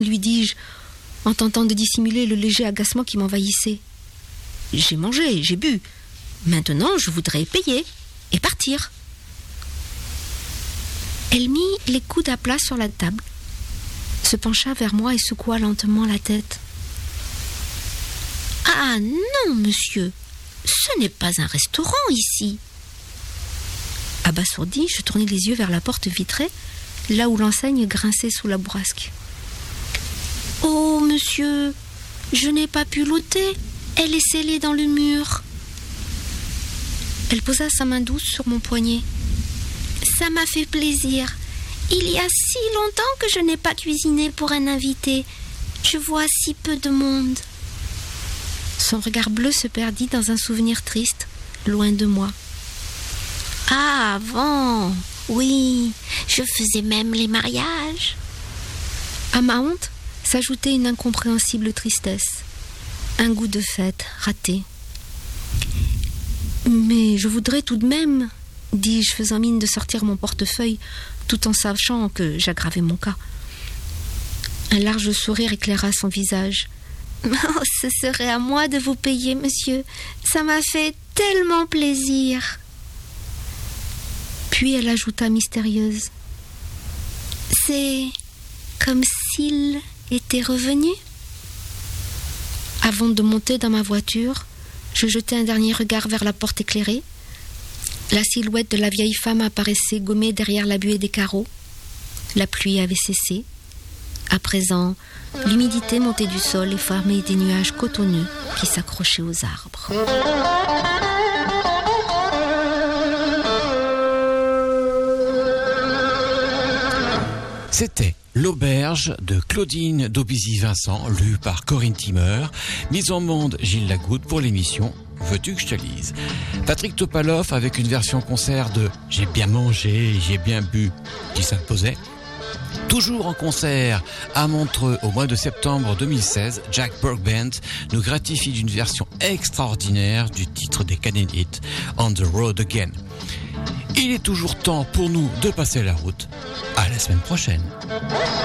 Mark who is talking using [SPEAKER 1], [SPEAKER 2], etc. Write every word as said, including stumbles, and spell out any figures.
[SPEAKER 1] lui dis-je, en tentant de dissimuler le léger agacement qui m'envahissait. J'ai mangé, j'ai bu. Maintenant, je voudrais payer et partir. Elle mit les coudes à plat sur la table, se pencha vers moi et secoua lentement la tête. « Ah non, monsieur, ce n'est pas un restaurant ici. » Abasourdi, je tournai les yeux vers la porte vitrée, là où l'enseigne grinçait sous la bourrasque. « Oh, monsieur, je n'ai pas pu l'ôter. Elle est scellée dans le mur. » Elle posa sa main douce sur mon poignet. « Ça m'a fait plaisir. Il y a si longtemps que je n'ai pas cuisiné pour un invité. Je vois si peu de monde. » Son regard bleu se perdit dans un souvenir triste, loin de moi. « Ah, avant, oui, je faisais même les mariages. » À ma honte s'ajoutait une incompréhensible tristesse, un goût de fête raté. « Mais je voudrais tout de même, » dis-je, faisant mine de sortir mon portefeuille, tout en sachant que j'aggravais mon cas. Un large sourire éclaira son visage. « Oh, ce serait à moi de vous payer, monsieur. Ça m'a fait tellement plaisir. » Puis elle ajouta mystérieuse. « C'est comme s'il était revenu. » Avant de monter dans ma voiture, je jetai un dernier regard vers la porte éclairée. La silhouette de la vieille femme apparaissait gommée derrière la buée des carreaux. La pluie avait cessé. À présent, l'humidité montait du sol et formait des nuages cotonneux qui s'accrochaient aux arbres.
[SPEAKER 2] C'était L'Auberge de Claudine Daubisy-Vincent, lue par Corinne Timmer, mise en monde Gilles Lagoutte pour l'émission Veux-tu que je te lise. Patrick Topalov avec une version concert de J'ai bien mangé, j'ai bien bu, qui s'imposait. Toujours en concert à Montreux au mois de septembre deux mille seize, Jack Burkband nous gratifie d'une version extraordinaire du titre des Canadiens On the Road Again. Il est toujours temps pour nous de passer la route. À la semaine prochaine.